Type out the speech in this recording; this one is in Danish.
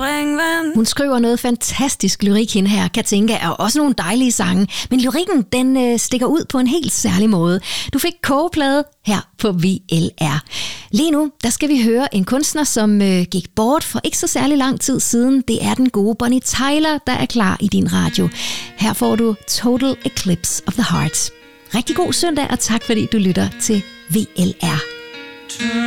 springvand. Hun skriver noget fantastisk lyrik, hende her. Katinka er også nogle dejlige sange, men lyrikken, den stikker ud på en helt særlig måde. Du fik Kogeplade her på VLR. Lige nu, der skal vi høre en kunstner, som gik bort for ikke så særlig lang tid siden. Det er den gode Bonnie Tyler, der er klar i din radio. Her får du Total Eclipse of the Heart. Rigtig god søndag, og tak fordi du lytter til VLR.